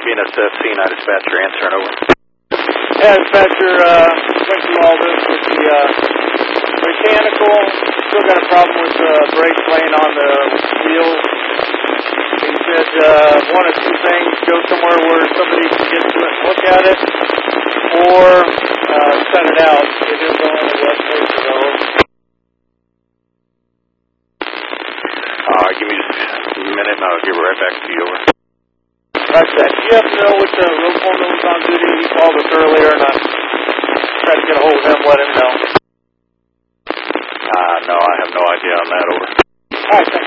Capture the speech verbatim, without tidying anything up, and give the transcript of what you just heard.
Venus uh, C nine dispatcher, answering over. Yeah, dispatcher, uh, went through all this with the uh, mechanical. Still got a problem with the brakes laying on the wheels. He said uh, one of two things: go somewhere where somebody can get to it and look at it, or uh, cut it out. It is only a wet paper though. Uh, give me just a minute and I'll give it right back to you, over. Right, that. Do you happen to know which uh, road foreman was on duty? He called us earlier, and I tried to get a hold of him, let him know. Uh, no, I have no idea on that, over. All right, thanks.